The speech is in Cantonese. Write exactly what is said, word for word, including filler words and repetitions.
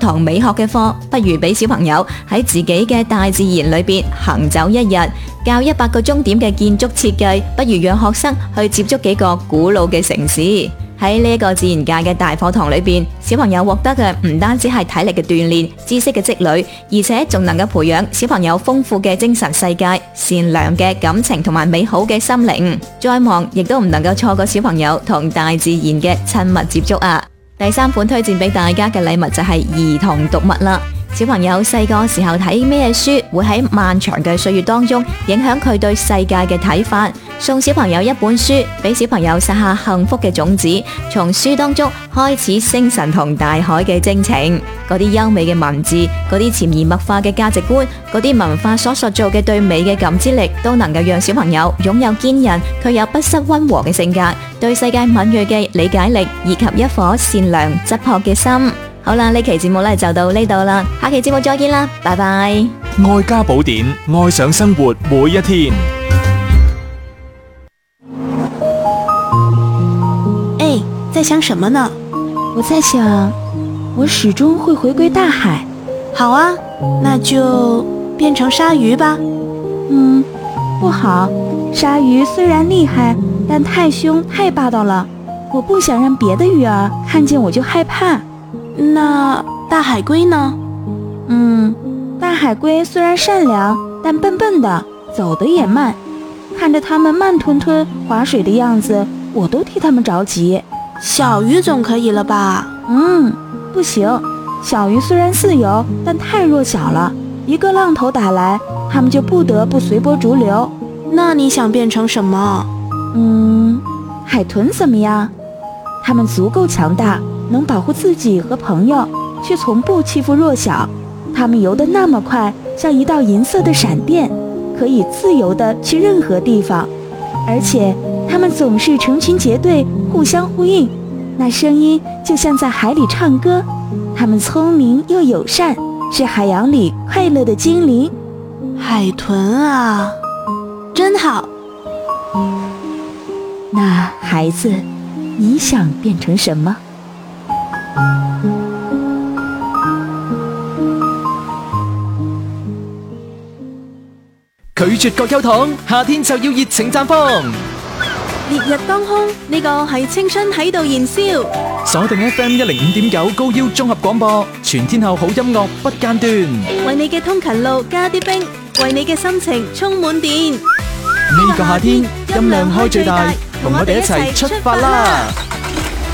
堂美學嘅課，不如俾小朋友喺自己嘅大自然裏邊行走一日。教一百個鐘點嘅建築設計，不如讓學生去接觸幾個古老嘅城市。喺呢個自然界嘅大課堂裏邊，小朋友獲得嘅唔單止係體力嘅鍛煉、知識嘅積累，而且仲能夠培養小朋友豐富嘅精神世界、善良嘅感情同埋美好嘅心靈。再忙亦都唔能夠錯過小朋友同大自然嘅親密接觸啊！第三款推薦俾大家嘅禮物就係兒童讀物啦。小朋友細個時候睇咩書，會喺漫長嘅歲月當中影響佢對世界嘅睇法。送小朋友一本書，俾小朋友撒下幸福嘅種子，從書當中開始星辰同大海嘅征程。嗰啲優美嘅文字，嗰啲潛移默化嘅價值觀，嗰啲文化所塑造嘅對美嘅感知力，都能夠讓小朋友擁有堅韌卻又不失溫和嘅性格，對世界敏銳嘅理解力，以及一顆善良質樸嘅心。好啦，呢期節目咧就到呢度啦，下期節目再見啦，拜拜。 愛家寶典，愛上生活每一天。 哎，在想什麼呢？ 我在想，我始終會回歸大海。 好啊，那就變成鯊魚吧。 嗯，不好，鯊魚雖然厲害，但太兇太霸道了，我不想讓別的魚兒看見我就害怕。 那大海龜呢？ 嗯，大海龜雖然善良，但笨笨的，走得也慢。看着它們慢吞吞划水的樣子，我都替它們着急。 小魚總可以了吧？ 嗯，不行，小魚雖然自由，但太弱小了，一個浪頭打來，它們就不得不隨波逐流。 那你想變成什麼？ 嗯，海豚怎麼樣？它們足夠強大，能保護自己和朋友，卻從不欺負弱小。它們游得那麼快，像一道銀色的閃電，可以自由地去任何地方。而且它們總是成群結隊，互相呼應，那聲音就像在海裡唱歌。它們聰明又友善，是海洋裡快樂的精靈。 海豚啊，真好。 那孩子，你想變成什麼？ 拒絕葛優躺，夏天就要熱情綻放。 烈日當空，呢個係青春喺度燃燒。 鎖定 F M 一零五點九高腰綜合廣播，全天候好音樂不間斷。 為你嘅通勤路加啲冰，為你嘅心情充滿電。 呢個夏天音量開最大，同我哋一齊出發啦！